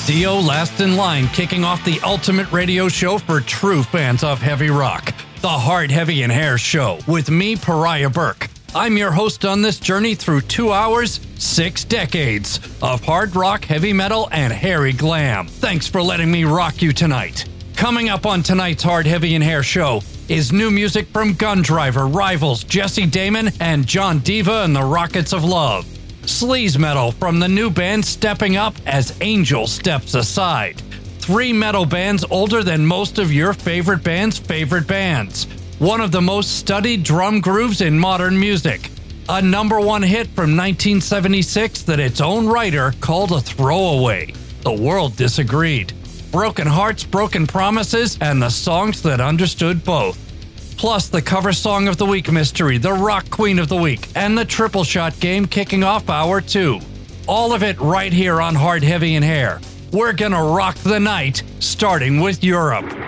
Dio last in line, kicking off the ultimate radio show for true fans of heavy rock, the Hard, Heavy, and Hair Show, with me, Pariah Burke. I'm your host on this journey through 2 hours, 6 decades of hard rock, heavy metal, and hairy glam. Thanks for letting me rock you tonight. Coming up on tonight's Hard, Heavy, and Hair Show is new music from Gundriver, Rivals, Jesse Damon, and John Diva and the Rockets of Love. Sleaze metal from the new band Stepping Up as Angel steps aside. 3 metal bands older than most of your favorite bands' favorite bands. One of the most studied drum grooves in modern music. A #1 hit from 1976 that its own writer called a throwaway. The world disagreed. Broken Hearts, Broken Promises, and the songs that understood both. Plus the cover song of the week mystery, the rock queen of the week, and the triple shot game kicking off hour 2. All of it right here on Hard, Heavy, and Hair. We're gonna rock the night, starting with Europe.